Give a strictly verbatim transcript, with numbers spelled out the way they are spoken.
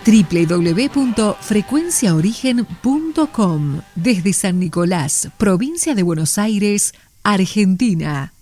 doble u doble u doble u punto frecuencia origen punto com desde San Nicolás, provincia de Buenos Aires, Argentina.